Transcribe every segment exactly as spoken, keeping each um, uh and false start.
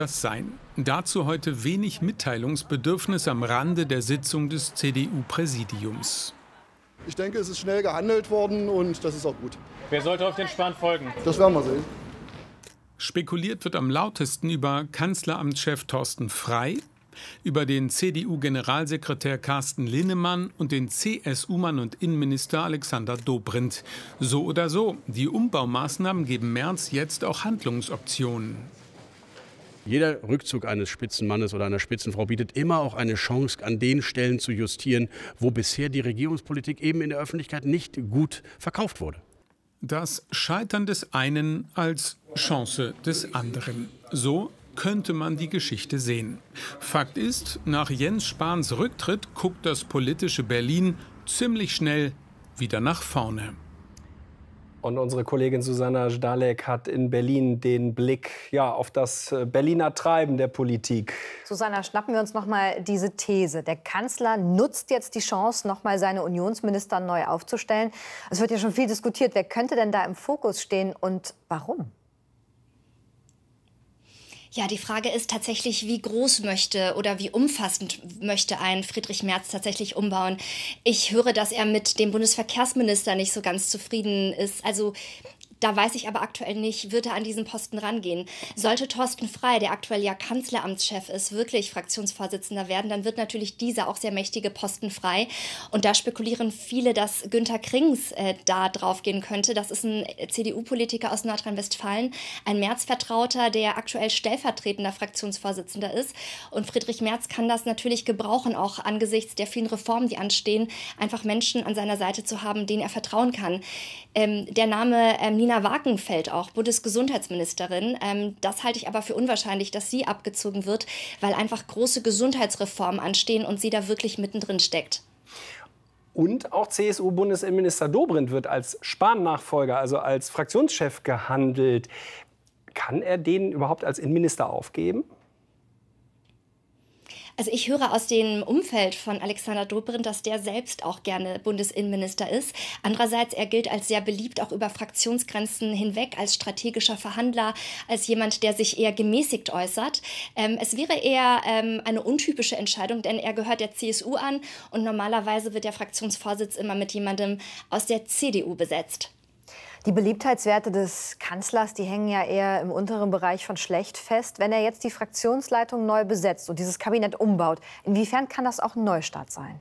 Das sein. Dazu heute wenig Mitteilungsbedürfnis am Rande der Sitzung des C D U-Präsidiums. Ich denke, es ist schnell gehandelt worden und das ist auch gut. Wer sollte auf den Spahn folgen? Das werden wir sehen. Spekuliert wird am lautesten über Kanzleramtschef Thorsten Frey, über den C D U-Generalsekretär Carsten Linnemann und den C S U-Mann und Innenminister Alexander Dobrindt. So oder so, die Umbaumaßnahmen geben Merz jetzt auch Handlungsoptionen. Jeder Rückzug eines Spitzenmannes oder einer Spitzenfrau bietet immer auch eine Chance, an den Stellen zu justieren, wo bisher die Regierungspolitik eben in der Öffentlichkeit nicht gut verkauft wurde. Das Scheitern des einen als Chance des anderen. So könnte man die Geschichte sehen. Fakt ist, nach Jens Spahns Rücktritt guckt das politische Berlin ziemlich schnell wieder nach vorne. Und unsere Kollegin Susanna Zdalek hat in Berlin den Blick ja, auf das Berliner Treiben der Politik. Susanna, schnappen wir uns noch mal diese These. Der Kanzler nutzt jetzt die Chance, noch mal seine Unionsminister neu aufzustellen. Es wird ja schon viel diskutiert. Wer könnte denn da im Fokus stehen und warum? Ja, die Frage ist tatsächlich, wie groß möchte oder wie umfassend möchte ein Friedrich Merz tatsächlich umbauen. Ich höre, dass er mit dem Bundesverkehrsminister nicht so ganz zufrieden ist. Also da weiß ich aber aktuell nicht, wird er an diesen Posten rangehen. Sollte Thorsten Frey, der aktuell ja Kanzleramtschef ist, wirklich Fraktionsvorsitzender werden, dann wird natürlich dieser auch sehr mächtige Posten frei. Und da spekulieren viele, dass Günter Krings äh, da drauf gehen könnte. Das ist ein C D U-Politiker aus Nordrhein-Westfalen, ein Merz-Vertrauter, der aktuell stellvertretender Fraktionsvorsitzender ist. Und Friedrich Merz kann das natürlich gebrauchen, auch angesichts der vielen Reformen, die anstehen, einfach Menschen an seiner Seite zu haben, denen er vertrauen kann. Ähm, der Name ähm, Nina Wagenfeld auch, Bundesgesundheitsministerin. Ähm, das halte ich aber für unwahrscheinlich, dass sie abgezogen wird, weil einfach große Gesundheitsreformen anstehen und sie da wirklich mittendrin steckt. Und auch C S U-Bundesinnenminister Dobrindt wird als Spahn-Nachfolger, also als Fraktionschef gehandelt. Kann er den überhaupt als Innenminister aufgeben? Also ich höre aus dem Umfeld von Alexander Dobrindt, dass der selbst auch gerne Bundesinnenminister ist. Andererseits, er gilt als sehr beliebt, auch über Fraktionsgrenzen hinweg, als strategischer Verhandler, als jemand, der sich eher gemäßigt äußert. Ähm, es wäre eher ähm, eine untypische Entscheidung, denn er gehört der C S U an und normalerweise wird der Fraktionsvorsitz immer mit jemandem aus der C D U besetzt. Die Beliebtheitswerte des Kanzlers, die hängen ja eher im unteren Bereich von schlecht fest. Wenn er jetzt die Fraktionsleitung neu besetzt und dieses Kabinett umbaut, inwiefern kann das auch ein Neustart sein?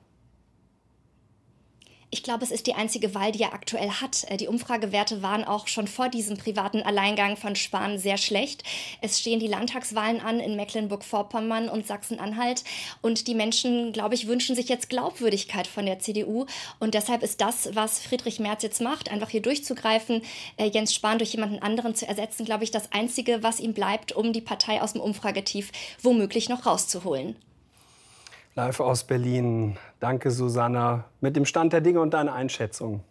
Ich glaube, es ist die einzige Wahl, die er aktuell hat. Die Umfragewerte waren auch schon vor diesem privaten Alleingang von Spahn sehr schlecht. Es stehen die Landtagswahlen an in Mecklenburg-Vorpommern und Sachsen-Anhalt. Und die Menschen, glaube ich, wünschen sich jetzt Glaubwürdigkeit von der C D U. Und deshalb ist das, was Friedrich Merz jetzt macht, einfach hier durchzugreifen, äh, Jens Spahn durch jemanden anderen zu ersetzen, glaube ich, das Einzige, was ihm bleibt, um die Partei aus dem Umfragetief womöglich noch rauszuholen. Live aus Berlin. Danke, Susanna. Mit dem Stand der Dinge und deiner Einschätzung.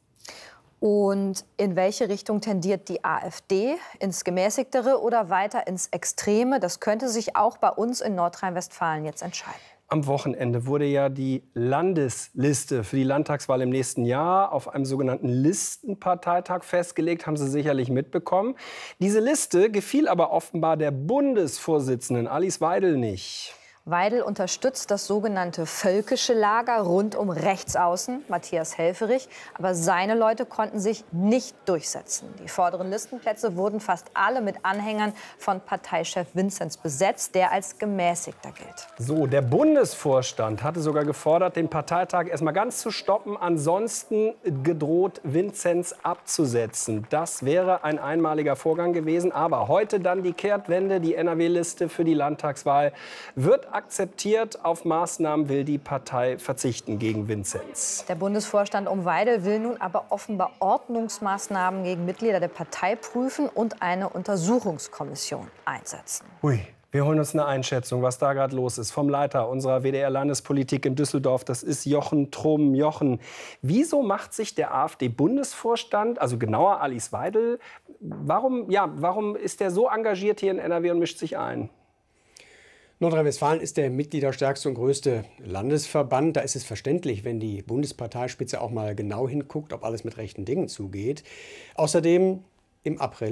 Und in welche Richtung tendiert die AfD? Ins Gemäßigtere oder weiter ins Extreme? Das könnte sich auch bei uns in Nordrhein-Westfalen jetzt entscheiden. Am Wochenende wurde ja die Landesliste für die Landtagswahl im nächsten Jahr auf einem sogenannten Listenparteitag festgelegt, haben Sie sicherlich mitbekommen. Diese Liste gefiel aber offenbar der Bundesvorsitzenden Alice Weidel nicht. Weidel unterstützt das sogenannte völkische Lager rund um Rechtsaußen, Matthias Helfferich. Aber seine Leute konnten sich nicht durchsetzen. Die vorderen Listenplätze wurden fast alle mit Anhängern von Parteichef Vinzenz besetzt, der als gemäßigter gilt. So, der Bundesvorstand hatte sogar gefordert, den Parteitag erst mal ganz zu stoppen. Ansonsten gedroht, Vinzenz abzusetzen. Das wäre ein einmaliger Vorgang gewesen. Aber heute dann die Kehrtwende. Die N R W-Liste für die Landtagswahl wird akzeptiert. Auf Maßnahmen will die Partei verzichten gegen Vinzenz. Der Bundesvorstand um Weidel will nun aber offenbar Ordnungsmaßnahmen gegen Mitglieder der Partei prüfen und eine Untersuchungskommission einsetzen. Ui. Wir holen uns eine Einschätzung, was da gerade los ist, vom Leiter unserer W D R-Landespolitik in Düsseldorf. Das ist Jochen Trumm. Jochen, wieso macht sich der AfD-Bundesvorstand, also genauer Alice Weidel, warum, ja, warum ist der so engagiert hier in N R W und mischt sich ein? Nordrhein-Westfalen ist der mitgliederstärkste und größte Landesverband. Da ist es verständlich, wenn die Bundesparteispitze auch mal genau hinguckt, ob alles mit rechten Dingen zugeht. Außerdem im April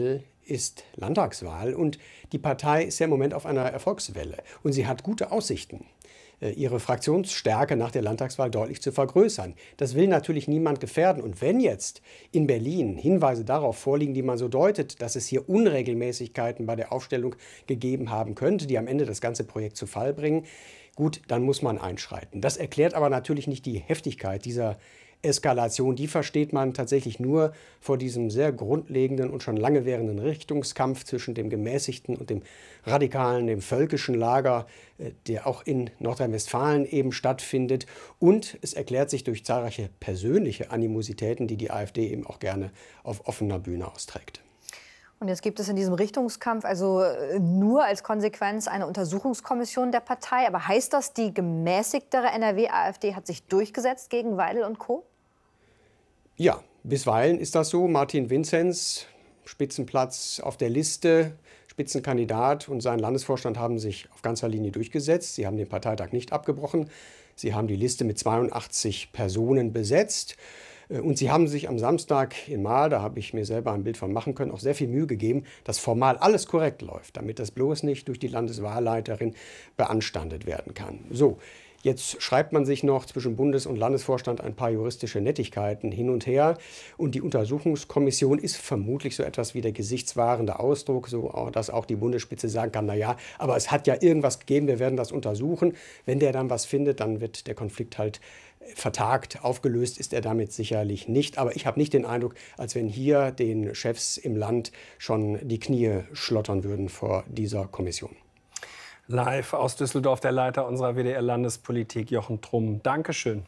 ist Landtagswahl und die Partei ist ja im Moment auf einer Erfolgswelle und sie hat gute Aussichten, ihre Fraktionsstärke nach der Landtagswahl deutlich zu vergrößern. Das will natürlich niemand gefährden. Und wenn jetzt in Berlin Hinweise darauf vorliegen, die man so deutet, dass es hier Unregelmäßigkeiten bei der Aufstellung gegeben haben könnte, die am Ende das ganze Projekt zu Fall bringen, gut, dann muss man einschreiten. Das erklärt aber natürlich nicht die Heftigkeit dieser Eskalation. Die versteht man tatsächlich nur vor diesem sehr grundlegenden und schon lange währenden Richtungskampf zwischen dem gemäßigten und dem radikalen, dem völkischen Lager, der auch in Nordrhein-Westfalen eben stattfindet. Und es erklärt sich durch zahlreiche persönliche Animositäten, die die AfD eben auch gerne auf offener Bühne austrägt. Und jetzt gibt es in diesem Richtungskampf also nur als Konsequenz eine Untersuchungskommission der Partei. Aber heißt das, die gemäßigtere N R W-AfD hat sich durchgesetzt gegen Weidel und Co.? Ja, bisweilen ist das so. Martin Vinzenz, Spitzenplatz auf der Liste, Spitzenkandidat und sein Landesvorstand haben sich auf ganzer Linie durchgesetzt. Sie haben den Parteitag nicht abgebrochen. Sie haben die Liste mit zweiundachtzig Personen besetzt. Und sie haben sich am Samstag in Marl, da habe ich mir selber ein Bild von machen können, auch sehr viel Mühe gegeben, dass formal alles korrekt läuft, damit das bloß nicht durch die Landeswahlleiterin beanstandet werden kann. So, jetzt schreibt man sich noch zwischen Bundes- und Landesvorstand ein paar juristische Nettigkeiten hin und her. Und die Untersuchungskommission ist vermutlich so etwas wie der gesichtswahrende Ausdruck, so dass auch die Bundesspitze sagen kann, na ja, aber es hat ja irgendwas gegeben, wir werden das untersuchen. Wenn der dann was findet, dann wird der Konflikt halt vertagt. Aufgelöst ist er damit sicherlich nicht. Aber ich habe nicht den Eindruck, als wenn hier den Chefs im Land schon die Knie schlottern würden vor dieser Kommission. Live aus Düsseldorf der Leiter unserer W D R-Landespolitik, Jochen Trumm. Dankeschön.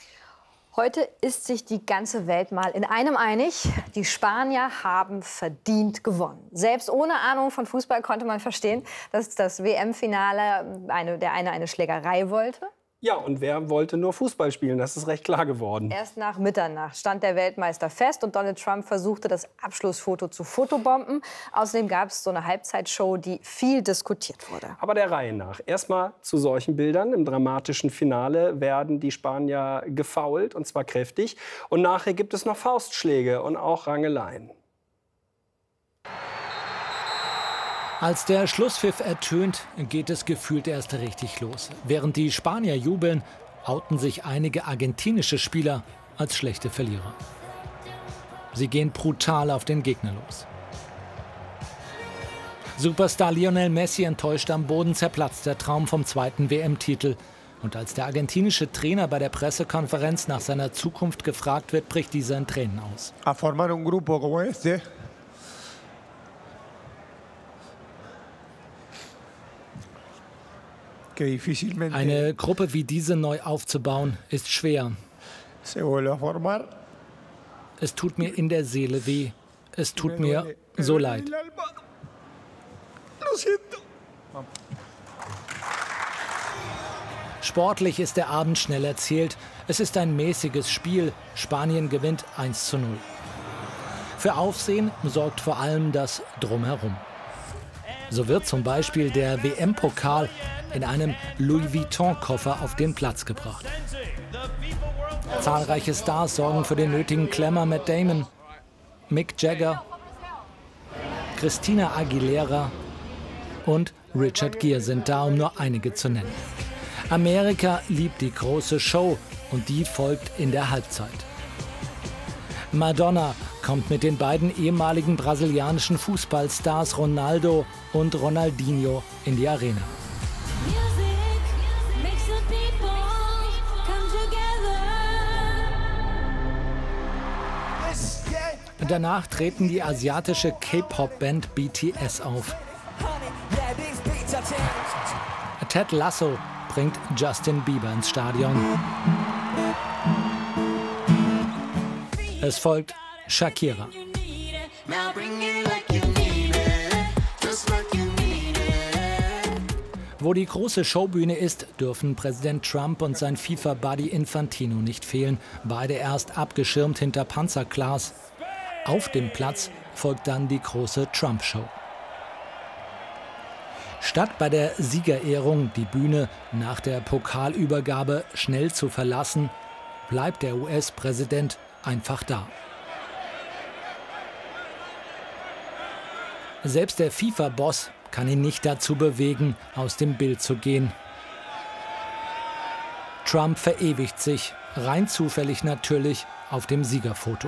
Heute ist sich die ganze Welt mal in einem einig. Die Spanier haben verdient gewonnen. Selbst ohne Ahnung von Fußball konnte man verstehen, dass das W M-Finale eine, der eine eine Schlägerei wollte. Ja, und wer wollte nur Fußball spielen? Das ist recht klar geworden. Erst nach Mitternacht stand der Weltmeister fest und Donald Trump versuchte, das Abschlussfoto zu fotobomben. Außerdem gab es so eine Halbzeitshow, die viel diskutiert wurde. Aber der Reihe nach. Erstmal zu solchen Bildern. Im dramatischen Finale werden die Spanier gefoult, und zwar kräftig. Und nachher gibt es noch Faustschläge und auch Rangeleien. Als der Schlusspfiff ertönt, geht es gefühlt erst richtig los. Während die Spanier jubeln, outen sich einige argentinische Spieler als schlechte Verlierer. Sie gehen brutal auf den Gegner los. Superstar Lionel Messi enttäuscht am Boden, zerplatzt der Traum vom zweiten W M-Titel. Und als der argentinische Trainer bei der Pressekonferenz nach seiner Zukunft gefragt wird, bricht dieser in Tränen aus. A formar un grupo como este. Eine Gruppe wie diese neu aufzubauen, ist schwer. Es tut mir in der Seele weh. Es tut mir so leid. Sportlich ist der Abend schnell erzählt. Es ist ein mäßiges Spiel. Spanien gewinnt eins zu null. Für Aufsehen sorgt vor allem das Drumherum. So wird zum Beispiel der W M-Pokal in einem Louis Vuitton-Koffer auf den Platz gebracht. Zahlreiche Stars sorgen für den nötigen Glamour. Matt Damon, Mick Jagger, Christina Aguilera und Richard Gere sind da, um nur einige zu nennen. Amerika liebt die große Show und die folgt in der Halbzeit. Madonna kommt mit den beiden ehemaligen brasilianischen Fußballstars Ronaldo und Ronaldinho in die Arena. Danach treten die asiatische K-Pop-Band B T S auf. Ted Lasso bringt Justin Bieber ins Stadion. Es folgt Shakira. Wo die große Showbühne ist, dürfen Präsident Trump und sein FIFA-Buddy Infantino nicht fehlen. Beide erst abgeschirmt hinter Panzerglas. Auf dem Platz folgt dann die große Trump-Show. Statt bei der Siegerehrung die Bühne nach der Pokalübergabe schnell zu verlassen, bleibt der U S-Präsident einfach da. Selbst der FIFA-Boss kann ihn nicht dazu bewegen, aus dem Bild zu gehen. Trump verewigt sich, rein zufällig natürlich, auf dem Siegerfoto.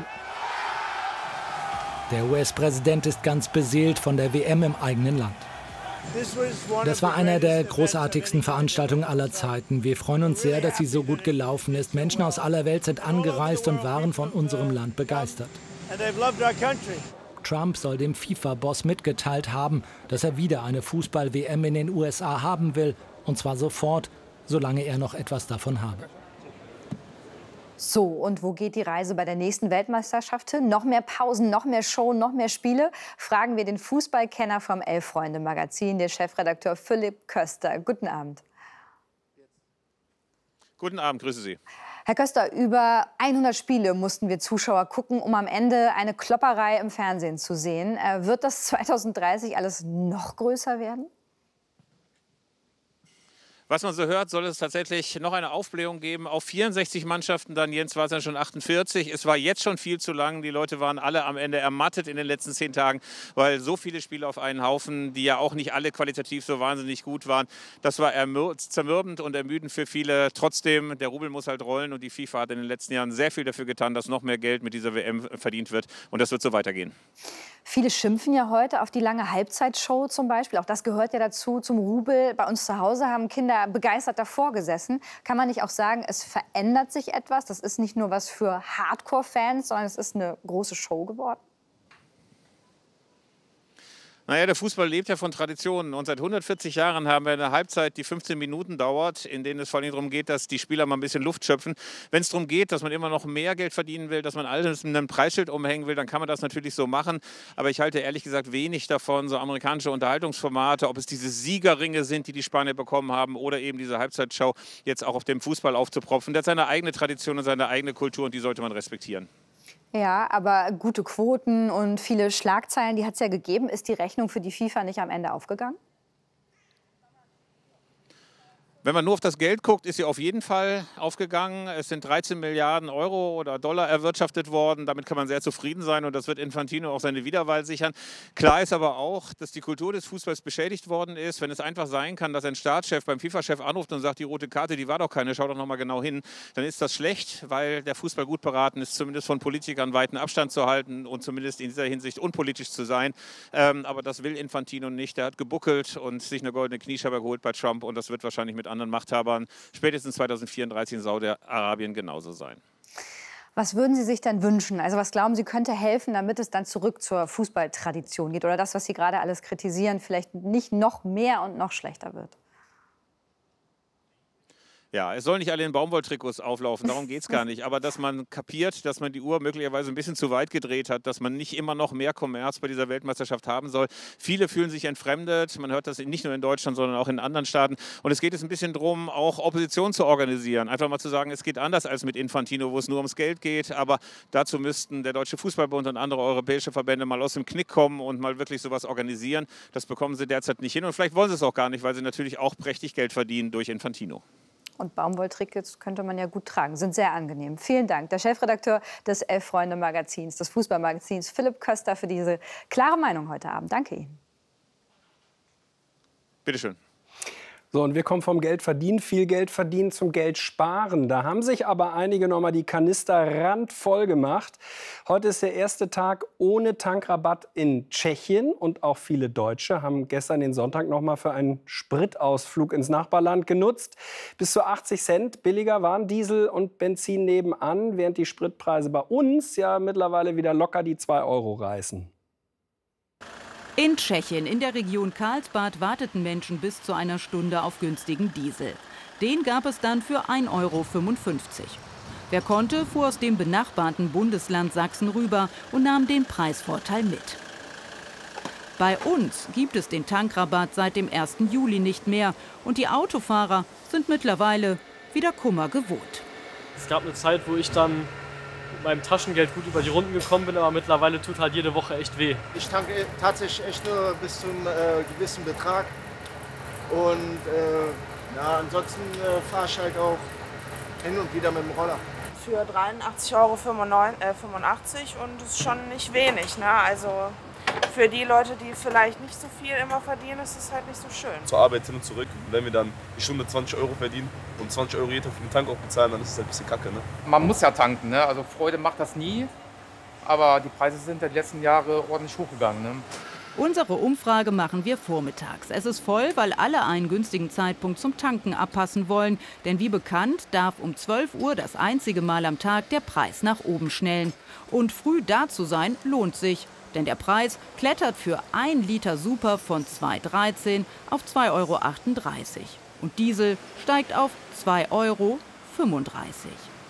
Der U S-Präsident ist ganz beseelt von der W M im eigenen Land. Das war einer der großartigsten Veranstaltungen aller Zeiten. Wir freuen uns sehr, dass sie so gut gelaufen ist. Menschen aus aller Welt sind angereist und waren von unserem Land begeistert. Trump soll dem FIFA-Boss mitgeteilt haben, dass er wieder eine Fußball-W M in den U S A haben will. Und zwar sofort, solange er noch etwas davon habe. So, und wo geht die Reise bei der nächsten Weltmeisterschaft hin? Noch mehr Pausen, noch mehr Show, noch mehr Spiele? Fragen wir den Fußballkenner vom Elf-Freunde-Magazin, den Chefredakteur Philipp Köster. Guten Abend. Guten Abend, grüße Sie. Herr Köster, über hundert Spiele mussten wir Zuschauer gucken, um am Ende eine Klopperei im Fernsehen zu sehen. Wird das zweitausenddreißig alles noch größer werden? Was man so hört, soll es tatsächlich noch eine Aufblähung geben auf vierundsechzig Mannschaften. Dann Jens war es ja schon achtundvierzig. Es war jetzt schon viel zu lang. Die Leute waren alle am Ende ermattet in den letzten zehn Tagen, weil so viele Spiele auf einen Haufen, die ja auch nicht alle qualitativ so wahnsinnig gut waren. Das war zermürbend und ermüdend für viele. Trotzdem, der Rubel muss halt rollen und die FIFA hat in den letzten Jahren sehr viel dafür getan, dass noch mehr Geld mit dieser W M verdient wird. Und das wird so weitergehen. Viele schimpfen ja heute auf die lange Halbzeitshow zum Beispiel. Auch das gehört ja dazu, zum Rubel. Bei uns zu Hause haben Kinder begeistert davor gesessen. Kann man nicht auch sagen, es verändert sich etwas? Das ist nicht nur was für Hardcore-Fans, sondern es ist eine große Show geworden? Naja, der Fußball lebt ja von Traditionen und seit hundertvierzig Jahren haben wir eine Halbzeit, die fünfzehn Minuten dauert, in denen es vor allem darum geht, dass die Spieler mal ein bisschen Luft schöpfen. Wenn es darum geht, dass man immer noch mehr Geld verdienen will, dass man alles mit einem Preisschild umhängen will, dann kann man das natürlich so machen. Aber ich halte ehrlich gesagt wenig davon, so amerikanische Unterhaltungsformate, ob es diese Siegerringe sind, die die Spanier bekommen haben oder eben diese Halbzeitshow, jetzt auch auf dem Fußball aufzupropfen. Der hat seine eigene Tradition und seine eigene Kultur und die sollte man respektieren. Ja, aber gute Quoten und viele Schlagzeilen, die hat es ja gegeben. Ist die Rechnung für die FIFA nicht am Ende aufgegangen? Wenn man nur auf das Geld guckt, ist sie auf jeden Fall aufgegangen. Es sind dreizehn Milliarden Euro oder Dollar erwirtschaftet worden. Damit kann man sehr zufrieden sein und das wird Infantino auch seine Wiederwahl sichern. Klar ist aber auch, dass die Kultur des Fußballs beschädigt worden ist. Wenn es einfach sein kann, dass ein Staatschef beim FIFA-Chef anruft und sagt, die rote Karte, die war doch keine, schau doch noch mal genau hin, dann ist das schlecht, weil der Fußball gut beraten ist, zumindest von Politikern weiten Abstand zu halten und zumindest in dieser Hinsicht unpolitisch zu sein. Ähm, aber das will Infantino nicht. Der hat gebuckelt und sich eine goldene Kniescheibe geholt bei Trump und das wird wahrscheinlich mit anderen Machthabern spätestens zweitausendvierunddreißig in Saudi-Arabien genauso sein. Was würden Sie sich denn wünschen? Also was glauben Sie, könnte helfen, damit es dann zurück zur Fußballtradition geht? Oder das, was Sie gerade alles kritisieren, vielleicht nicht noch mehr und noch schlechter wird? Ja, es soll nicht alle in Baumwolltrikots auflaufen, darum geht es gar nicht. Aber dass man kapiert, dass man die Uhr möglicherweise ein bisschen zu weit gedreht hat, dass man nicht immer noch mehr Kommerz bei dieser Weltmeisterschaft haben soll. Viele fühlen sich entfremdet, man hört das nicht nur in Deutschland, sondern auch in anderen Staaten. Und es geht jetzt ein bisschen darum, auch Opposition zu organisieren. Einfach mal zu sagen, es geht anders als mit Infantino, wo es nur ums Geld geht. Aber dazu müssten der Deutsche Fußballbund und andere europäische Verbände mal aus dem Knick kommen und mal wirklich sowas organisieren. Das bekommen sie derzeit nicht hin und vielleicht wollen sie es auch gar nicht, weil sie natürlich auch prächtig Geld verdienen durch Infantino. Und Baumwolltrikots könnte man ja gut tragen, sind sehr angenehm. Vielen Dank, der Chefredakteur des Elf-Freunde-Magazins, des Fußballmagazins, Philipp Köster, für diese klare Meinung heute Abend. Danke Ihnen. Bitte schön. So, und wir kommen vom Geld verdienen, viel Geld verdienen zum Geld sparen. Da haben sich aber einige noch mal die Kanister randvoll gemacht. Heute ist der erste Tag ohne Tankrabatt in Tschechien und auch viele Deutsche haben gestern den Sonntag noch mal für einen Spritausflug ins Nachbarland genutzt. Bis zu achtzig Cent billiger waren Diesel und Benzin nebenan, während die Spritpreise bei uns ja mittlerweile wieder locker die zwei Euro reißen. In Tschechien, in der Region Karlsbad, warteten Menschen bis zu einer Stunde auf günstigen Diesel. Den gab es dann für ein Euro fünfundfünfzig. Wer konnte, fuhr aus dem benachbarten Bundesland Sachsen rüber und nahm den Preisvorteil mit. Bei uns gibt es den Tankrabatt seit dem ersten Juli nicht mehr. Und die Autofahrer sind mittlerweile wieder Kummer gewohnt. Es gab eine Zeit, wo ich dann mit meinem Taschengeld gut über die Runden gekommen bin, aber mittlerweile tut halt jede Woche echt weh. Ich tanke tatsächlich echt nur bis zum äh, gewissen Betrag und äh, ja, ansonsten äh, fahre ich halt auch hin und wieder mit dem Roller. Für dreiundachtzig Euro fünfundachtzig und das ist schon nicht wenig, ne? Also für die Leute, die vielleicht nicht so viel immer verdienen, ist es halt nicht so schön. Zur Arbeit hin und zurück. Und wenn wir dann die Stunde zwanzig Euro verdienen und zwanzig Euro jeder für den Tank auch bezahlen, dann ist es halt ein bisschen kacke. Ne? Man muss ja tanken, ne? Also Freude macht das nie. Aber die Preise sind ja die letzten Jahre ordentlich hochgegangen. Ne? Unsere Umfrage machen wir vormittags. Es ist voll, weil alle einen günstigen Zeitpunkt zum Tanken abpassen wollen. Denn wie bekannt darf um zwölf Uhr das einzige Mal am Tag der Preis nach oben schnellen. Und früh da zu sein lohnt sich. Denn der Preis klettert für ein Liter Super von zwei Euro dreizehn auf zwei Euro achtunddreißig. Und Diesel steigt auf zwei Euro fünfunddreißig.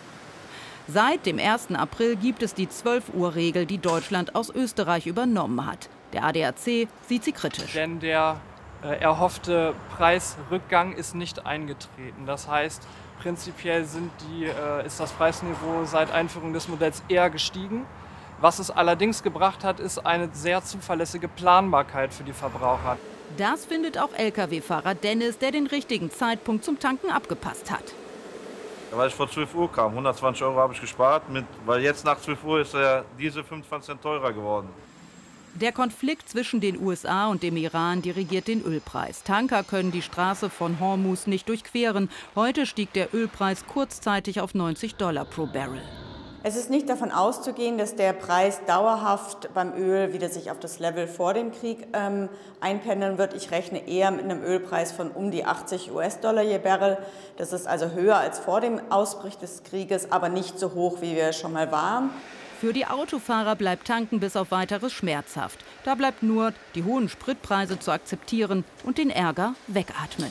Seit dem ersten April gibt es die zwölf Uhr Regel, die Deutschland aus Österreich übernommen hat. Der A D A C sieht sie kritisch. Denn der äh, erhoffte Preisrückgang ist nicht eingetreten. Das heißt, prinzipiell sind die, äh, ist das Preisniveau seit Einführung des Modells eher gestiegen. Was es allerdings gebracht hat, ist eine sehr zuverlässige Planbarkeit für die Verbraucher. Das findet auch L K W-Fahrer Dennis, der den richtigen Zeitpunkt zum Tanken abgepasst hat. Weil ich vor zwölf Uhr kam, hundertzwanzig Euro habe ich gespart, mit, weil jetzt nach zwölf Uhr ist der Diesel fünfundzwanzig Cent teurer geworden. Der Konflikt zwischen den U S A und dem Iran dirigiert den Ölpreis. Tanker können die Straße von Hormuz nicht durchqueren. Heute stieg der Ölpreis kurzzeitig auf neunzig Dollar pro Barrel. Es ist nicht davon auszugehen, dass der Preis dauerhaft beim Öl wieder sich auf das Level vor dem Krieg ähm, einpendeln wird. Ich rechne eher mit einem Ölpreis von um die achtzig US-Dollar je Barrel. Das ist also höher als vor dem Ausbruch des Krieges, aber nicht so hoch, wie wir schon mal waren. Für die Autofahrer bleibt Tanken bis auf Weiteres schmerzhaft. Da bleibt nur, die hohen Spritpreise zu akzeptieren und den Ärger wegatmen.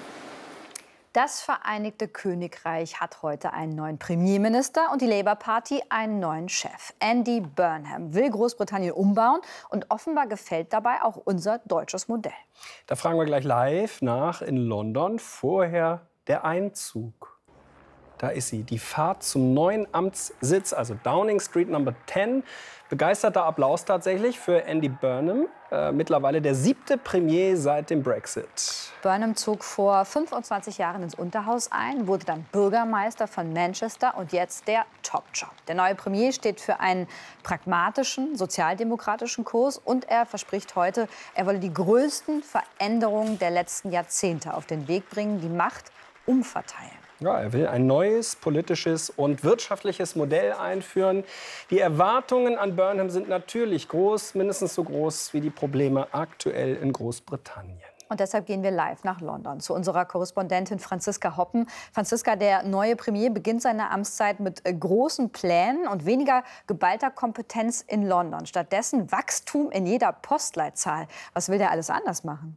Das Vereinigte Königreich hat heute einen neuen Premierminister und die Labour Party einen neuen Chef. Andy Burnham will Großbritannien umbauen und offenbar gefällt dabei auch unser deutsches Modell. Da fragen wir gleich live nach in London. Vorher der Einzug. Da ist sie, die Fahrt zum neuen Amtssitz, also Downing Street Number zehn. Begeisterter Applaus tatsächlich für Andy Burnham, äh, mittlerweile der siebte Premier seit dem Brexit. Burnham zog vor fünfundzwanzig Jahren ins Unterhaus ein, wurde dann Bürgermeister von Manchester und jetzt der Top-Job. Der neue Premier steht für einen pragmatischen, sozialdemokratischen Kurs und er verspricht heute, er wolle die größten Veränderungen der letzten Jahrzehnte auf den Weg bringen, die Macht umverteilen. Ja, er will ein neues politisches und wirtschaftliches Modell einführen. Die Erwartungen an Burnham sind natürlich groß, mindestens so groß wie die Probleme aktuell in Großbritannien. Und deshalb gehen wir live nach London zu unserer Korrespondentin Franziska Hoppen. Franziska, der neue Premier beginnt seine Amtszeit mit großen Plänen und weniger geballter Kompetenz in London. Stattdessen Wachstum in jeder Postleitzahl. Was will der alles anders machen?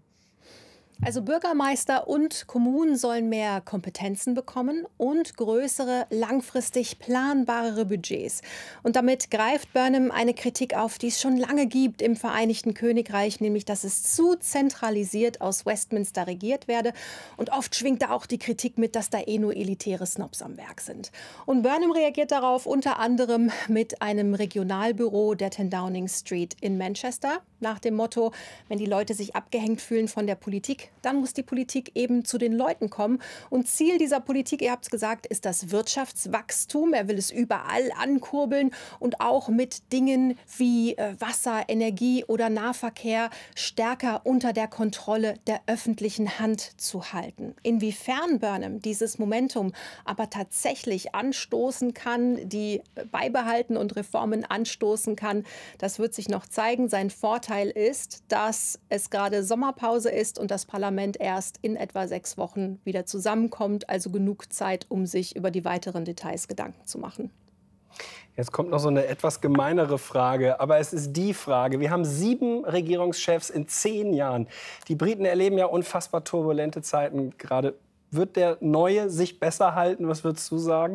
Also Bürgermeister und Kommunen sollen mehr Kompetenzen bekommen und größere, langfristig planbarere Budgets. Und damit greift Burnham eine Kritik auf, die es schon lange gibt im Vereinigten Königreich, nämlich dass es zu zentralisiert aus Westminster regiert werde. Und oft schwingt da auch die Kritik mit, dass da eh nur elitäre Snobs am Werk sind. Und Burnham reagiert darauf unter anderem mit einem Regionalbüro der zehn Downing Street in Manchester. Nach dem Motto, wenn die Leute sich abgehängt fühlen von der Politik, dann muss die Politik eben zu den Leuten kommen. Und Ziel dieser Politik, ihr habt es gesagt, ist das Wirtschaftswachstum. Er will es überall ankurbeln und auch mit Dingen wie äh, Wasser, Energie oder Nahverkehr stärker unter der Kontrolle der öffentlichen Hand zu halten. Inwiefern Burnham dieses Momentum aber tatsächlich anstoßen kann, die beibehalten und Reformen anstoßen kann, das wird sich noch zeigen. Sein Vorteil ist, dass es gerade Sommerpause ist und das Parlament erst in etwa sechs Wochen wieder zusammenkommt. Also genug Zeit, um sich über die weiteren Details Gedanken zu machen. Jetzt kommt noch so eine etwas gemeinere Frage, aber es ist die Frage. Wir haben sieben Regierungschefs in zehn Jahren. Die Briten erleben ja unfassbar turbulente Zeiten gerade. Wird der Neue sich besser halten? Was würdest du sagen?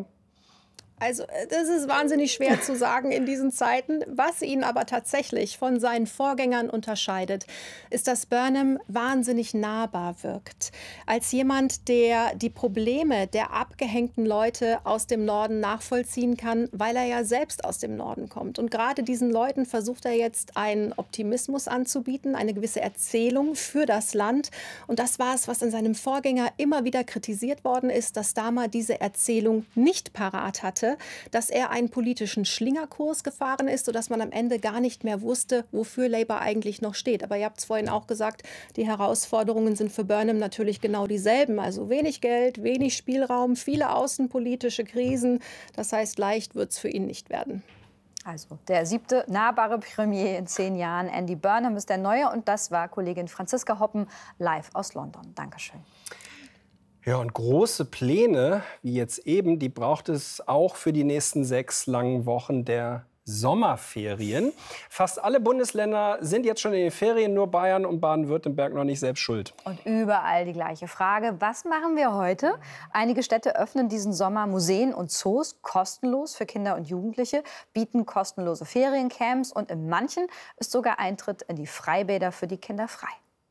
Also das ist wahnsinnig schwer zu sagen in diesen Zeiten. Was ihn aber tatsächlich von seinen Vorgängern unterscheidet, ist, dass Burnham wahnsinnig nahbar wirkt. Als jemand, der die Probleme der abgehängten Leute aus dem Norden nachvollziehen kann, weil er ja selbst aus dem Norden kommt. Und gerade diesen Leuten versucht er jetzt einen Optimismus anzubieten, eine gewisse Erzählung für das Land. Und das war es, was in seinem Vorgänger immer wieder kritisiert worden ist, dass Starmer diese Erzählung nicht parat hatte. hatte, dass er einen politischen Schlingerkurs gefahren ist, sodass man am Ende gar nicht mehr wusste, wofür Labour eigentlich noch steht. Aber ihr habt es vorhin auch gesagt, die Herausforderungen sind für Burnham natürlich genau dieselben. Also wenig Geld, wenig Spielraum, viele außenpolitische Krisen. Das heißt, leicht wird es für ihn nicht werden. Also der siebte nahbare Premier in zehn Jahren. Andy Burnham ist der Neue und das war Kollegin Franziska Hoppen live aus London. Dankeschön. Ja, und große Pläne, wie jetzt eben, die braucht es auch für die nächsten sechs langen Wochen der Sommerferien. Fast alle Bundesländer sind jetzt schon in den Ferien, nur Bayern und Baden-Württemberg noch nicht selbst schuld. Und überall die gleiche Frage, was machen wir heute? Einige Städte öffnen diesen Sommer Museen und Zoos kostenlos für Kinder und Jugendliche, bieten kostenlose Feriencamps und in manchen ist sogar Eintritt in die Freibäder für die Kinder frei.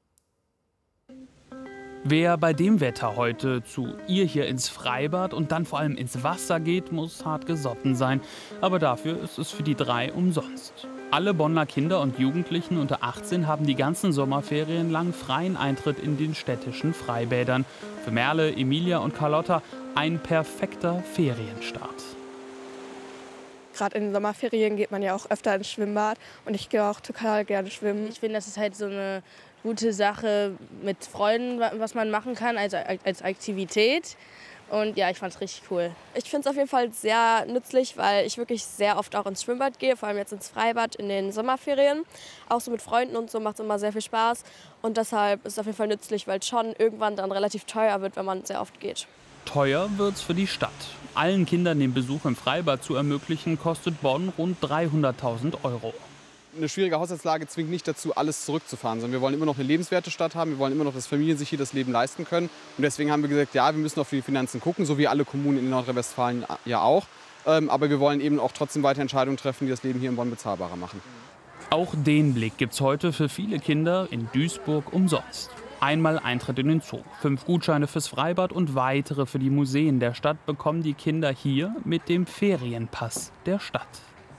Wer bei dem Wetter heute zu ihr hier ins Freibad und dann vor allem ins Wasser geht, muss hart gesotten sein. Aber dafür ist es für die drei umsonst. Alle Bonner Kinder und Jugendlichen unter achtzehn haben die ganzen Sommerferien lang freien Eintritt in den städtischen Freibädern. Für Merle, Emilia und Carlotta ein perfekter Ferienstart. Gerade in den Sommerferien geht man ja auch öfter ins Schwimmbad und ich gehe auch total gerne schwimmen. Ich finde, das ist halt so eine gute Sache mit Freunden, was man machen kann, also als Aktivität. Und ja, ich fand es richtig cool. Ich finde es auf jeden Fall sehr nützlich, weil ich wirklich sehr oft auch ins Schwimmbad gehe, vor allem jetzt ins Freibad in den Sommerferien. Auch so mit Freunden und so macht es immer sehr viel Spaß. Und deshalb ist es auf jeden Fall nützlich, weil es schon irgendwann dann relativ teuer wird, wenn man sehr oft geht. Teuer wird's für die Stadt. Allen Kindern den Besuch im Freibad zu ermöglichen, kostet Bonn rund dreihunderttausend Euro. Eine schwierige Haushaltslage zwingt nicht dazu, alles zurückzufahren, sondern wir wollen immer noch eine lebenswerte Stadt haben. Wir wollen immer noch, dass Familien sich hier das Leben leisten können. Und deswegen haben wir gesagt, ja, wir müssen auf die Finanzen gucken, so wie alle Kommunen in Nordrhein-Westfalen ja auch. Ähm, aber wir wollen eben auch trotzdem weiter Entscheidungen treffen, die das Leben hier in Bonn bezahlbarer machen. Auch den Blick gibt's heute für viele Kinder in Duisburg umsonst. Einmal Eintritt in den Zoo, fünf Gutscheine fürs Freibad und weitere für die Museen der Stadt bekommen die Kinder hier mit dem Ferienpass der Stadt.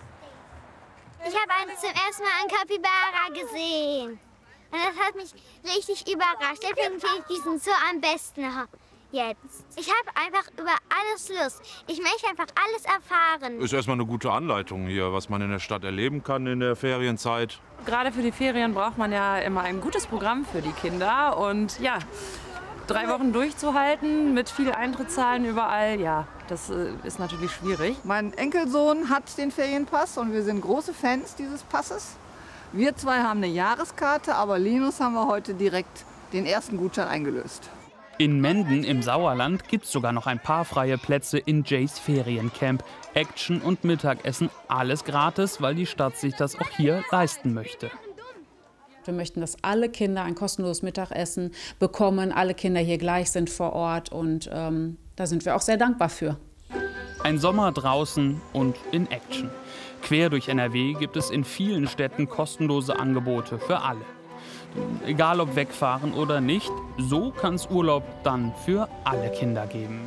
Ich habe zum ersten Mal einen Kapibara gesehen. Und das hat mich richtig überrascht. Deswegen finde ich diesen Zoo am besten jetzt. Ich habe einfach über alles Lust. Ich möchte einfach alles erfahren. Ist erstmal eine gute Anleitung hier, was man in der Stadt erleben kann in der Ferienzeit. Gerade für die Ferien braucht man ja immer ein gutes Programm für die Kinder. Und ja, drei Wochen durchzuhalten mit viel Eintrittszahlen überall, ja, das ist natürlich schwierig. Mein Enkelsohn hat den Ferienpass und wir sind große Fans dieses Passes. Wir zwei haben eine Jahreskarte, aber Linus haben wir heute direkt den ersten Gutschein eingelöst. In Menden im Sauerland gibt es sogar noch ein paar freie Plätze in Jays Feriencamp. Action und Mittagessen, alles gratis, weil die Stadt sich das auch hier leisten möchte. Wir möchten, dass alle Kinder ein kostenloses Mittagessen bekommen, alle Kinder hier gleich sind vor Ort und ähm, da sind wir auch sehr dankbar für. Ein Sommer draußen und in Action. Quer durch N R W gibt es in vielen Städten kostenlose Angebote für alle. Egal ob wegfahren oder nicht, so kann es Urlaub dann für alle Kinder geben.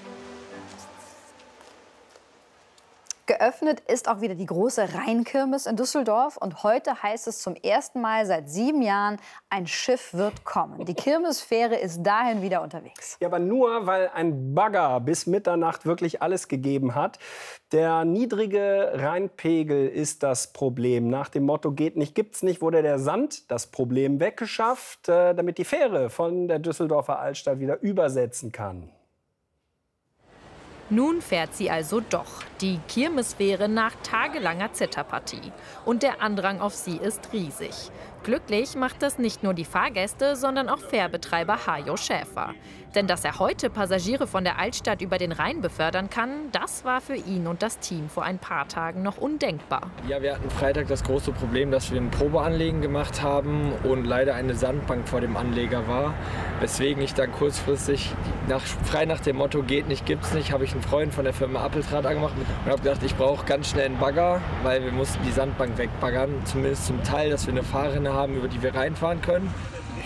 Geöffnet ist auch wieder die große Rheinkirmes in Düsseldorf. Und heute heißt es zum ersten Mal seit sieben Jahren, ein Schiff wird kommen. Die Kirmesfähre ist dahin wieder unterwegs. Ja, aber nur, weil ein Bagger bis Mitternacht wirklich alles gegeben hat. Der niedrige Rheinpegel ist das Problem. Nach dem Motto geht nicht, gibt's nicht, wurde der Sand das Problem weggeschafft, äh, damit die Fähre von der Düsseldorfer Altstadt wieder übersetzen kann. Nun fährt sie also doch, die Kirmesfähre nach tagelanger Zitterpartie. Und der Andrang auf sie ist riesig. Glücklich macht das nicht nur die Fahrgäste, sondern auch Fährbetreiber Hajo Schäfer. Denn dass er heute Passagiere von der Altstadt über den Rhein befördern kann, das war für ihn und das Team vor ein paar Tagen noch undenkbar. Ja, wir hatten Freitag das große Problem, dass wir ein Probeanlegen gemacht haben und leider eine Sandbank vor dem Anleger war. Weswegen ich dann kurzfristig, nach, frei nach dem Motto geht nicht, gibt's nicht, habe ich einen Freund von der Firma Appeltrat angemacht und habe gedacht, ich brauche ganz schnell einen Bagger, weil wir mussten die Sandbank wegbaggern, zumindest zum Teil, dass wir eine Fahrrinne haben, über die wir reinfahren können.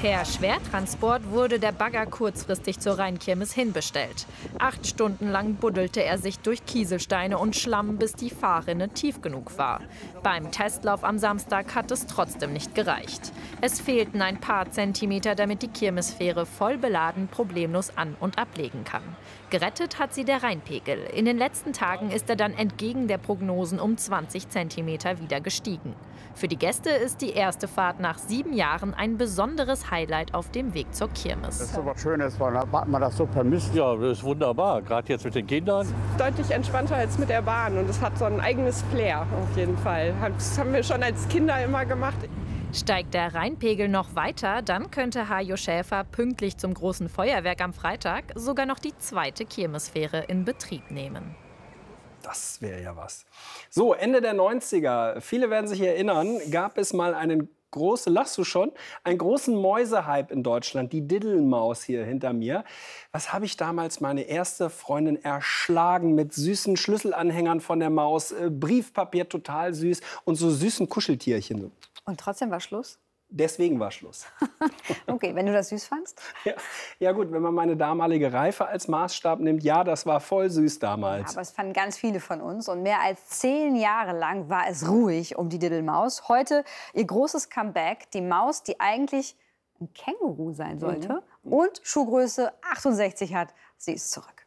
Per Schwertransport wurde der Bagger kurzfristig zur Rheinkirmes hinbestellt. Acht Stunden lang buddelte er sich durch Kieselsteine und Schlamm, bis die Fahrrinne tief genug war. Beim Testlauf am Samstag hat es trotzdem nicht gereicht. Es fehlten ein paar Zentimeter, damit die Kirmesfähre voll beladen problemlos an- und ablegen kann. Gerettet hat sie der Rheinpegel. In den letzten Tagen ist er dann entgegen der Prognosen um zwanzig Zentimeter wieder gestiegen. Für die Gäste ist die erste Fahrt nach sieben Jahren ein besonderes Highlight auf dem Weg zur Kirmes. Das ist so was Schönes, weil man das so vermisst. Ja, das ist wunderbar, gerade jetzt mit den Kindern. Deutlich entspannter als mit der Bahn und es hat so ein eigenes Flair auf jeden Fall. Das haben wir schon als Kinder immer gemacht. Steigt der Rheinpegel noch weiter, dann könnte Hajo Schäfer pünktlich zum großen Feuerwerk am Freitag sogar noch die zweite Kirmesfähre in Betrieb nehmen. Das wäre ja was. So, Ende der neunziger, viele werden sich erinnern, gab es mal einen großen, lachst du schon, einen großen Mäusehype in Deutschland, die Diddelmaus hier hinter mir. Was habe ich damals meine erste Freundin erschlagen mit süßen Schlüsselanhängern von der Maus, äh, Briefpapier total süß und so süßen Kuscheltierchen. Und trotzdem war Schluss? Deswegen war Schluss. Okay, wenn du das süß fandst? Ja, ja gut, wenn man meine damalige Reife als Maßstab nimmt, ja, das war voll süß damals. Ja, aber es fanden ganz viele von uns. Und mehr als zehn Jahre lang war es ruhig um die Diddelmaus. Heute ihr großes Comeback, die Maus, die eigentlich ein Känguru sein sollte mhm. und Schuhgröße achtundsechzig hat. Sie ist zurück.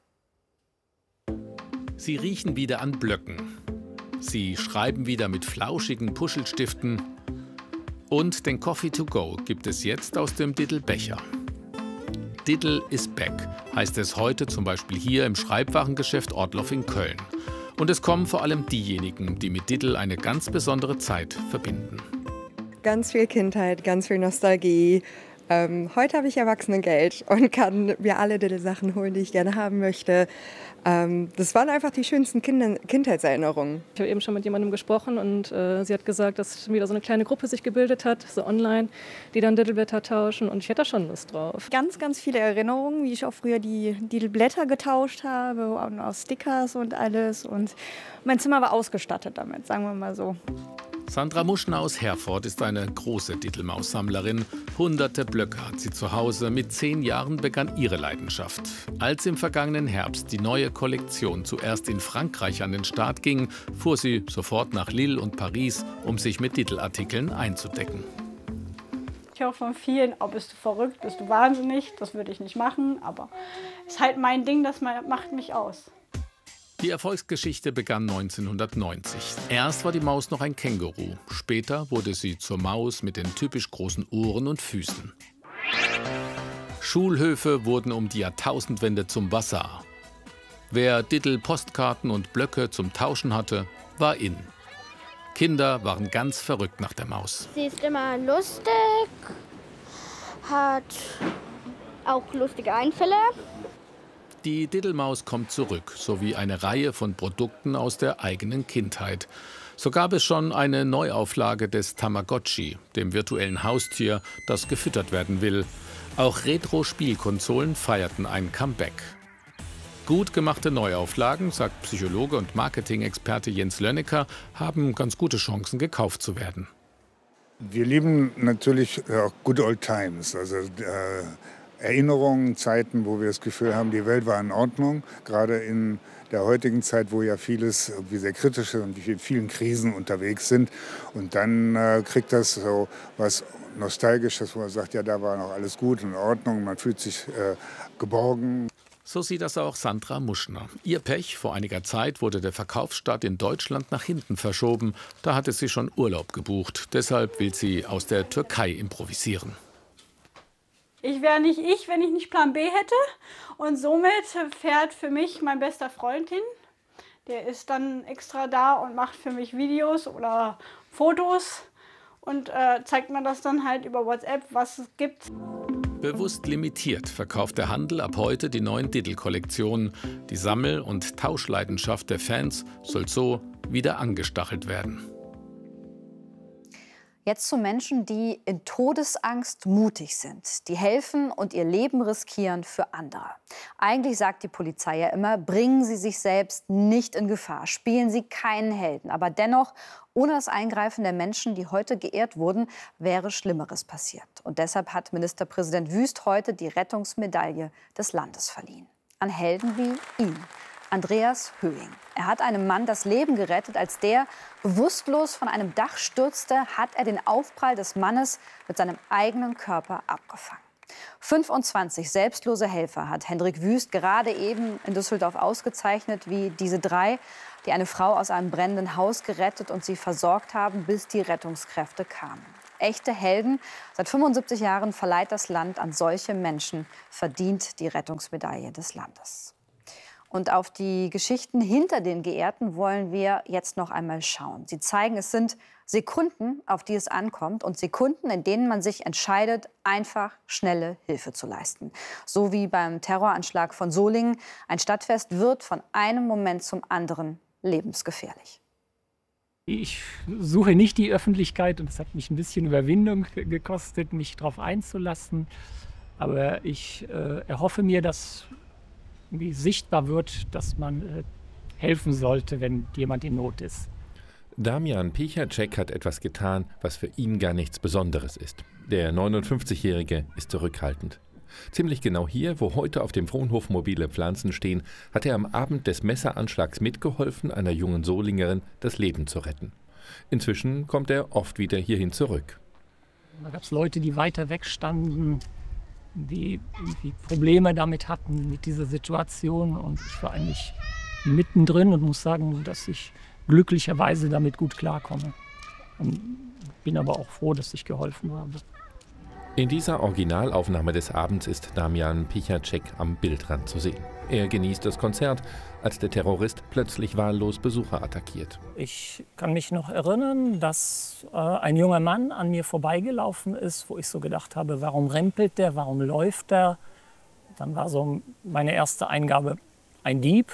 Sie riechen wieder an Blöcken. Sie schreiben wieder mit flauschigen Puschelstiften. Und den Coffee to go gibt es jetzt aus dem Diddle-Becher. Diddle is back, heißt es heute zum Beispiel hier im Schreibwarengeschäft Ortloff in Köln. Und es kommen vor allem diejenigen, die mit Diddle eine ganz besondere Zeit verbinden. Ganz viel Kindheit, ganz viel Nostalgie. Ähm, heute habe ich Erwachsenengeld und kann mir alle Diddle-Sachen holen, die ich gerne haben möchte. Ähm, das waren einfach die schönsten Kinder Kindheitserinnerungen. Ich habe eben schon mit jemandem gesprochen und äh, sie hat gesagt, dass wieder so eine kleine Gruppe sich gebildet hat, so online, die dann Diddleblätter tauschen und ich hätte da schon Lust drauf. Ganz, ganz viele Erinnerungen, wie ich auch früher die Diddleblätter getauscht habe, und aus Stickers und alles und mein Zimmer war ausgestattet damit, sagen wir mal so. Sandra Muschner aus Herford ist eine große Diddlemaus-Sammlerin. Hunderte Blöcke hat sie zu Hause. Mit zehn Jahren begann ihre Leidenschaft. Als im vergangenen Herbst die neue Kollektion zuerst in Frankreich an den Start ging, fuhr sie sofort nach Lille und Paris, um sich mit Diddle-Artikeln einzudecken. Ich höre von vielen, oh, bist du verrückt, bist du wahnsinnig, das würde ich nicht machen. Aber es ist halt mein Ding, das macht mich aus. Die Erfolgsgeschichte begann neunzehnhundertneunzig. Erst war die Maus noch ein Känguru. Später wurde sie zur Maus mit den typisch großen Ohren und Füßen. Schulhöfe wurden um die Jahrtausendwende zum Bazar. Wer Diddle-Postkarten und Blöcke zum Tauschen hatte, war in. Kinder waren ganz verrückt nach der Maus. Sie ist immer lustig, hat auch lustige Einfälle. Die Diddlemaus kommt zurück, sowie eine Reihe von Produkten aus der eigenen Kindheit. So gab es schon eine Neuauflage des Tamagotchi, dem virtuellen Haustier, das gefüttert werden will. Auch Retro-Spielkonsolen feierten ein Comeback. Gut gemachte Neuauflagen, sagt Psychologe und Marketing-Experte Jens Lönnecker, haben ganz gute Chancen, gekauft zu werden. Wir lieben natürlich auch Good Old Times, also äh Erinnerungen, Zeiten, wo wir das Gefühl haben, die Welt war in Ordnung. Gerade in der heutigen Zeit, wo ja vieles irgendwie sehr kritisch ist und wir vielen Krisen unterwegs sind. Und dann äh, kriegt das so was Nostalgisches, wo man sagt, ja, da war noch alles gut und in Ordnung. Man fühlt sich äh, geborgen. So sieht das auch Sandra Muschner. Ihr Pech, vor einiger Zeit wurde der Verkaufsstart in Deutschland nach hinten verschoben. Da hatte sie schon Urlaub gebucht. Deshalb will sie aus der Türkei improvisieren. Ich wäre nicht ich, wenn ich nicht Plan B hätte. Und somit fährt für mich mein bester Freund hin. Der ist dann extra da und macht für mich Videos oder Fotos und äh, zeigt mir das dann halt über WhatsApp, was es gibt. Bewusst limitiert verkauft der Handel ab heute die neuen Diddle-Kollektionen. Die Sammel- und Tauschleidenschaft der Fans soll so wieder angestachelt werden. Jetzt zu Menschen, die in Todesangst mutig sind, die helfen und ihr Leben riskieren für andere. Eigentlich sagt die Polizei ja immer, bringen Sie sich selbst nicht in Gefahr, spielen Sie keinen Helden. Aber dennoch, ohne das Eingreifen der Menschen, die heute geehrt wurden, wäre Schlimmeres passiert. Und deshalb hat Ministerpräsident Wüst heute die Rettungsmedaille des Landes verliehen. An Helden wie ihn. Andreas Höing. Er hat einem Mann das Leben gerettet. Als der bewusstlos von einem Dach stürzte, hat er den Aufprall des Mannes mit seinem eigenen Körper abgefangen. fünfundzwanzig selbstlose Helfer hat Hendrik Wüst gerade eben in Düsseldorf ausgezeichnet, wie diese drei, die eine Frau aus einem brennenden Haus gerettet und sie versorgt haben, bis die Rettungskräfte kamen. Echte Helden. Seit fünfundsiebzig Jahren verleiht das Land an solche Menschen, verdient die Rettungsmedaille des Landes. Und auf die Geschichten hinter den Geehrten wollen wir jetzt noch einmal schauen. Sie zeigen, es sind Sekunden, auf die es ankommt und Sekunden, in denen man sich entscheidet, einfach schnelle Hilfe zu leisten. So wie beim Terroranschlag von Solingen. Ein Stadtfest wird von einem Moment zum anderen lebensgefährlich. Ich suche nicht die Öffentlichkeit und es hat mich ein bisschen Überwindung gekostet, mich darauf einzulassen. Aber ich äh, erhoffe mir, dass wie sichtbar wird, dass man äh, helfen sollte, wenn jemand in Not ist. Damian Pichacek hat etwas getan, was für ihn gar nichts Besonderes ist. Der neunundfünfzigjährige ist zurückhaltend. Ziemlich genau hier, wo heute auf dem Fronhof mobile Pflanzen stehen, hat er am Abend des Messeranschlags mitgeholfen, einer jungen Solingerin das Leben zu retten. Inzwischen kommt er oft wieder hierhin zurück. Da gab es Leute, die weiter weg standen, die irgendwie Probleme damit hatten, mit dieser Situation. Und ich war eigentlich mittendrin und muss sagen, dass ich glücklicherweise damit gut klarkomme. Und bin aber auch froh, dass ich geholfen habe. In dieser Originalaufnahme des Abends ist Damian Pichacek am Bildrand zu sehen. Er genießt das Konzert, als der Terrorist plötzlich wahllos Besucher attackiert. Ich kann mich noch erinnern, dass äh, ein junger Mann an mir vorbeigelaufen ist, wo ich so gedacht habe, warum rempelt der, warum läuft der? Dann war so meine erste Eingabe, ein Dieb.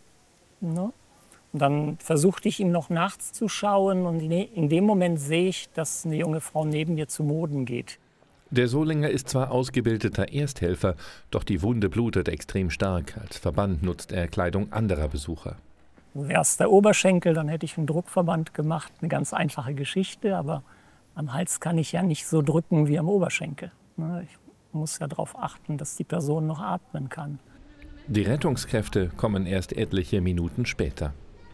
Ne? Und dann versuchte ich ihm noch nachzuschauen und in dem Moment sehe ich, dass eine junge Frau neben mir zu Boden geht. Der Solinger ist zwar ausgebildeter Ersthelfer, doch die Wunde blutet extrem stark. Als Verband nutzt er Kleidung anderer Besucher. Wäre es der Oberschenkel, dann hätte ich einen Druckverband gemacht. Eine ganz einfache Geschichte, aber am Hals kann ich ja nicht so drücken wie am Oberschenkel. Ich muss ja darauf achten, dass die Person noch atmen kann. Die Rettungskräfte kommen erst etliche Minuten später.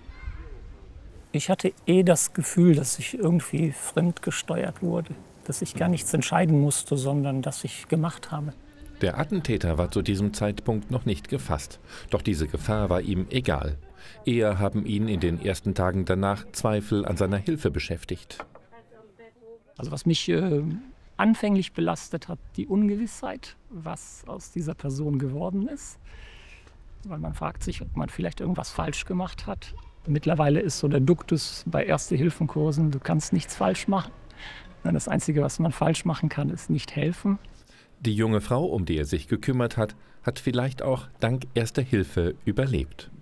Ich hatte eh das Gefühl, dass ich irgendwie fremdgesteuert wurde. Dass ich gar nichts entscheiden musste, sondern dass ich gemacht habe. Der Attentäter war zu diesem Zeitpunkt noch nicht gefasst. Doch diese Gefahr war ihm egal. Eher haben ihn in den ersten Tagen danach Zweifel an seiner Hilfe beschäftigt. Also was mich äh, anfänglich belastet hat, die Ungewissheit, was aus dieser Person geworden ist. Weil man fragt sich, ob man vielleicht irgendwas falsch gemacht hat. Mittlerweile ist so der Duktus bei Erste-Hilfen-Kursen, du kannst nichts falsch machen. Das Einzige, was man falsch machen kann, ist nicht helfen. Die junge Frau, um die er sich gekümmert hat, hat vielleicht auch dank Erster Hilfe überlebt.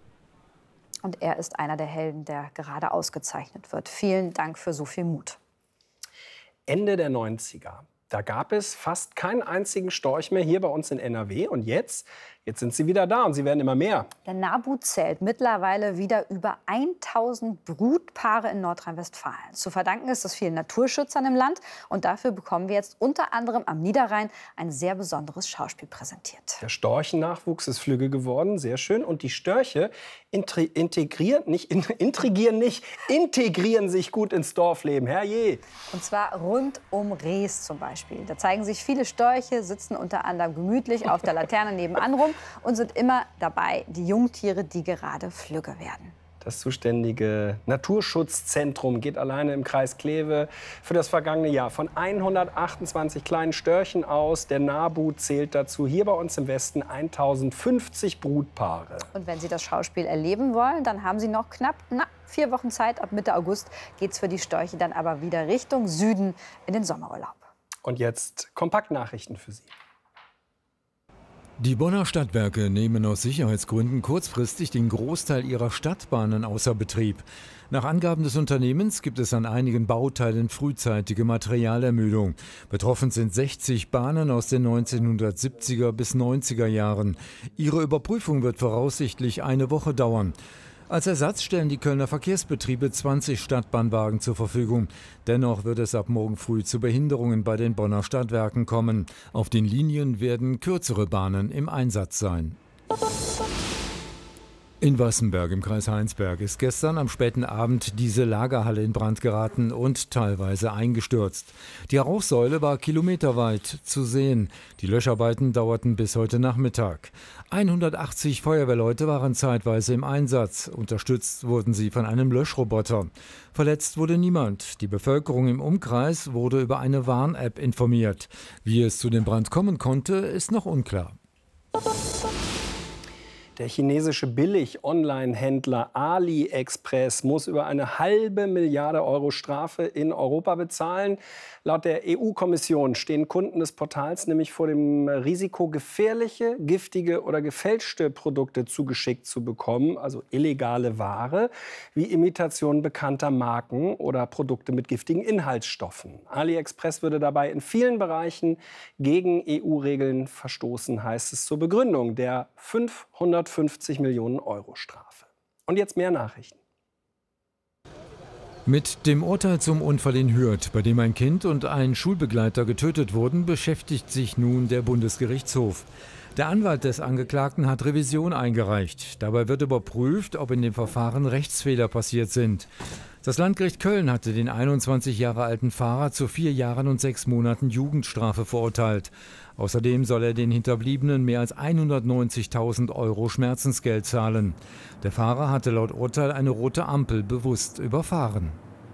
Und er ist einer der Helden, der gerade ausgezeichnet wird. Vielen Dank für so viel Mut. Ende der neunziger. Da gab es fast keinen einzigen Storch mehr hier bei uns in N R W. Und jetzt, jetzt sind sie wieder da und sie werden immer mehr. Der NABU zählt mittlerweile wieder über tausend Brutpaare in Nordrhein-Westfalen. Zu verdanken ist das vielen Naturschützern im Land. Und dafür bekommen wir jetzt unter anderem am Niederrhein ein sehr besonderes Schauspiel präsentiert. Der Storchennachwuchs ist flügge geworden, sehr schön. Und die Störche integrieren, nicht, intrigieren nicht, integrieren sich gut ins Dorfleben. Herrje! Und zwar rund um Rees zum Beispiel. Da zeigen sich viele Störche, sitzen unter anderem gemütlich auf der Laterne nebenan rum und sind immer dabei, die Jungtiere, die gerade flügge werden. Das zuständige Naturschutzzentrum geht alleine im Kreis Kleve für das vergangene Jahr von hundertachtundzwanzig kleinen Störchen aus. Der NABU zählt dazu hier bei uns im Westen tausendfünfzig Brutpaare. Und wenn Sie das Schauspiel erleben wollen, dann haben Sie noch knapp na, vier Wochen Zeit. Ab Mitte August geht es für die Störche dann aber wieder Richtung Süden in den Sommerurlaub. Und jetzt Kompaktnachrichten für Sie. Die Bonner Stadtwerke nehmen aus Sicherheitsgründen kurzfristig den Großteil ihrer Stadtbahnen außer Betrieb. Nach Angaben des Unternehmens gibt es an einigen Bauteilen frühzeitige Materialermüdung. Betroffen sind sechzig Bahnen aus den neunzehnhundertsiebziger bis neunziger Jahren. Ihre Überprüfung wird voraussichtlich eine Woche dauern. Als Ersatz stellen die Kölner Verkehrsbetriebe zwanzig Stadtbahnwagen zur Verfügung. Dennoch wird es ab morgen früh zu Behinderungen bei den Bonner Stadtwerken kommen. Auf den Linien werden kürzere Bahnen im Einsatz sein. In Wassenberg im Kreis Heinsberg ist gestern am späten Abend diese Lagerhalle in Brand geraten und teilweise eingestürzt. Die Rauchsäule war kilometerweit zu sehen. Die Löscharbeiten dauerten bis heute Nachmittag. hundertachtzig Feuerwehrleute waren zeitweise im Einsatz. Unterstützt wurden sie von einem Löschroboter. Verletzt wurde niemand. Die Bevölkerung im Umkreis wurde über eine Warn-App informiert. Wie es zu dem Brand kommen konnte, ist noch unklar. Der chinesische Billig-Online-Händler AliExpress muss über eine halbe Milliarde Euro Strafe in Europa bezahlen. Laut der E U-Kommission stehen Kunden des Portals nämlich vor dem Risiko, gefährliche, giftige oder gefälschte Produkte zugeschickt zu bekommen, also illegale Ware, wie Imitationen bekannter Marken oder Produkte mit giftigen Inhaltsstoffen. AliExpress würde dabei in vielen Bereichen gegen E U-Regeln verstoßen, heißt es zur Begründung der fünfhundertfünfzig Millionen Euro Strafe. Und jetzt mehr Nachrichten. Mit dem Urteil zum Unfall in Hürth, bei dem ein Kind und ein Schulbegleiter getötet wurden, beschäftigt sich nun der Bundesgerichtshof. Der Anwalt des Angeklagten hat Revision eingereicht. Dabei wird überprüft, ob in dem Verfahren Rechtsfehler passiert sind. Das Landgericht Köln hatte den einundzwanzig Jahre alten Fahrer zu vier Jahren und sechs Monaten Jugendstrafe verurteilt. Außerdem soll er den Hinterbliebenen mehr als hundertneunzigtausend Euro Schmerzensgeld zahlen. Der Fahrer hatte laut Urteil eine rote Ampel bewusst überfahren.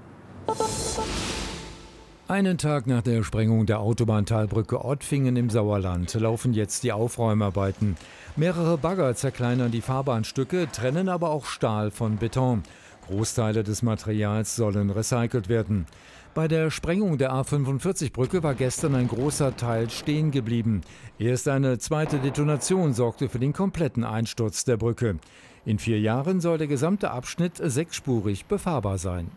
Einen Tag nach der Sprengung der Autobahntalbrücke Ottfingen im Sauerland laufen jetzt die Aufräumarbeiten. Mehrere Bagger zerkleinern die Fahrbahnstücke, trennen aber auch Stahl von Beton. Großteile des Materials sollen recycelt werden. Bei der Sprengung der A fünfundvierzig-Brücke war gestern ein großer Teil stehen geblieben. Erst eine zweite Detonation sorgte für den kompletten Einsturz der Brücke. In vier Jahren soll der gesamte Abschnitt sechsspurig befahrbar sein.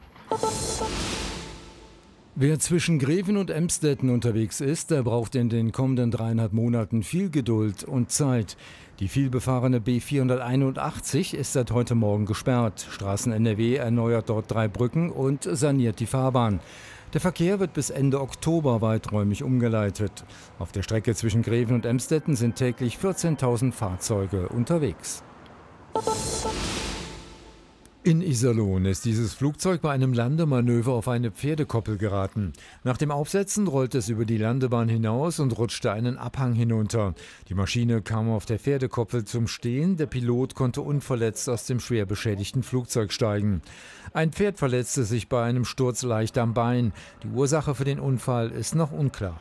Wer zwischen Greven und Emstetten unterwegs ist, der braucht in den kommenden dreieinhalb Monaten viel Geduld und Zeit. Die vielbefahrene B vierhunderteinundachtzig ist seit heute Morgen gesperrt. Straßen N R W erneuert dort drei Brücken und saniert die Fahrbahn. Der Verkehr wird bis Ende Oktober weiträumig umgeleitet. Auf der Strecke zwischen Greven und Emstetten sind täglich vierzehntausend Fahrzeuge unterwegs. In Iserlohn ist dieses Flugzeug bei einem Landemanöver auf eine Pferdekoppel geraten. Nach dem Aufsetzen rollte es über die Landebahn hinaus und rutschte einen Abhang hinunter. Die Maschine kam auf der Pferdekoppel zum Stehen. Der Pilot konnte unverletzt aus dem schwer beschädigten Flugzeug steigen. Ein Pferd verletzte sich bei einem Sturz leicht am Bein. Die Ursache für den Unfall ist noch unklar.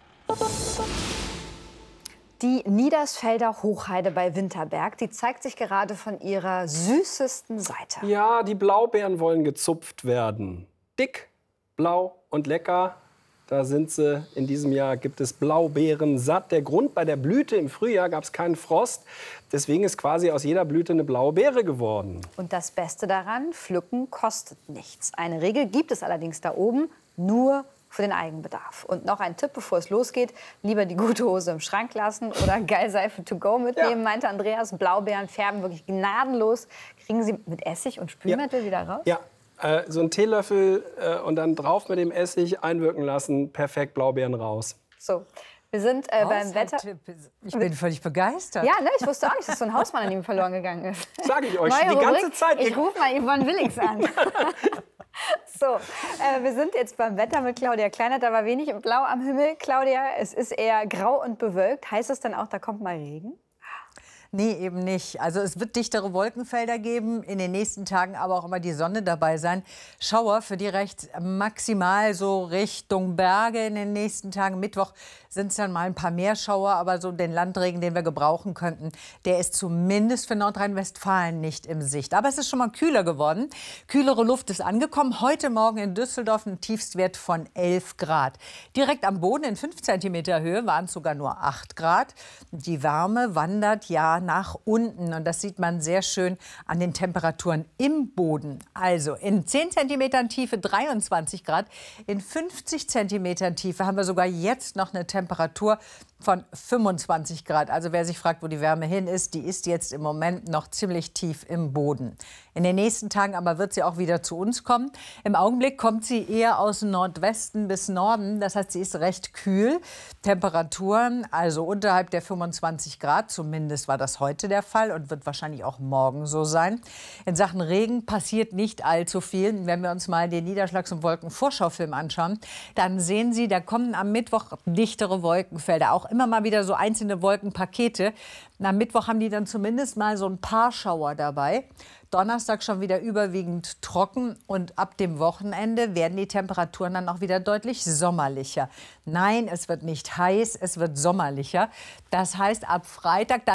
Die Niedersfelder Hochheide bei Winterberg, die zeigt sich gerade von ihrer süßesten Seite. Ja, die Blaubeeren wollen gezupft werden. Dick, blau und lecker. Da sind sie. In diesem Jahr gibt es Blaubeeren satt. Der Grund: bei der Blüte im Frühjahr gab es keinen Frost. Deswegen ist quasi aus jeder Blüte eine blaue Beere geworden. Und das Beste daran, pflücken kostet nichts. Eine Regel gibt es allerdings da oben, nur für den Eigenbedarf. Und noch ein Tipp, bevor es losgeht: lieber die gute Hose im Schrank lassen oder Geilseife to go mitnehmen, ja. meinte Andreas. Blaubeeren färben wirklich gnadenlos. Kriegen Sie mit Essig und Spülmittel ja. wieder raus? Ja, äh, so ein Teelöffel äh, und dann drauf mit dem Essig einwirken lassen. Perfekt, Blaubeeren raus. So. Wir sind äh, beim Wetter. Ich bin völlig begeistert. Ja, ne, ich wusste auch nicht, dass so ein Hausmann an ihm verloren gegangen ist. Sag ich euch Neue die Rubrik. ganze Zeit. Ich rufe mal Yvonne Willings an. So, äh, wir sind jetzt beim Wetter mit Claudia Kleinert. Da war wenig Blau am Himmel. Claudia, es ist eher grau und bewölkt. Heißt es dann auch, da kommt mal Regen? Nee, eben nicht. Also es wird dichtere Wolkenfelder geben, in den nächsten Tagen aber auch immer die Sonne dabei sein. Schauer für die recht maximal so Richtung Berge in den nächsten Tagen. Mittwoch sind es dann mal ein paar mehr Schauer, aber so den Landregen, den wir gebrauchen könnten, der ist zumindest für Nordrhein-Westfalen nicht in Sicht. Aber es ist schon mal kühler geworden. Kühlere Luft ist angekommen. Heute Morgen in Düsseldorf ein Tiefstwert von elf Grad. Direkt am Boden in fünf Zentimeter Höhe waren es sogar nur acht Grad. Die Wärme wandert ja nach unten und das sieht man sehr schön an den Temperaturen im Boden. Also in zehn Zentimetern Tiefe dreiundzwanzig Grad, in fünfzig Zentimetern Tiefe haben wir sogar jetzt noch eine Temperatur von fünfundzwanzig Grad. Also wer sich fragt, wo die Wärme hin ist, die ist jetzt im Moment noch ziemlich tief im Boden. In den nächsten Tagen aber wird sie auch wieder zu uns kommen. Im Augenblick kommt sie eher aus Nordwesten bis Norden. Das heißt, sie ist recht kühl. Temperaturen also unterhalb der fünfundzwanzig Grad. Zumindest war das heute der Fall und wird wahrscheinlich auch morgen so sein. In Sachen Regen passiert nicht allzu viel. Wenn wir uns mal den Niederschlags- und Wolkenvorschaufilm anschauen, dann sehen Sie, da kommen am Mittwoch dichtere Wolkenfelder. Auch immer mal wieder so einzelne Wolkenpakete. Am Mittwoch haben die dann zumindest mal so ein paar Schauer dabei. Donnerstag schon wieder überwiegend trocken und ab dem Wochenende werden die Temperaturen dann auch wieder deutlich sommerlicher. Nein, es wird nicht heiß, es wird sommerlicher. Das heißt, ab Freitag, da